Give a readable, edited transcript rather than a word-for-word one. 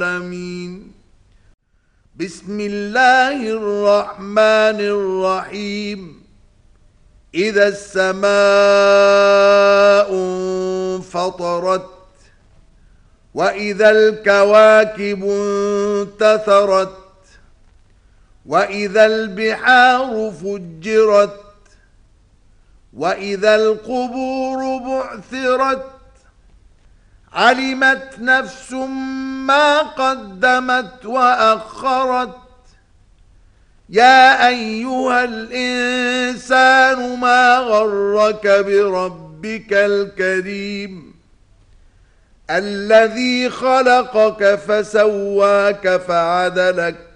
العالمين. بسم الله الرحمن الرحيم. إذا السماء انفطرت وإذا الكواكب انتثرت وإذا البحار فجرت وإذا القبور بعثرت علمت نفس ما قدمت وأخرت. يا أيها الإنسان ما غرك بربك الكريم الذي خلقك فسواك فعدلك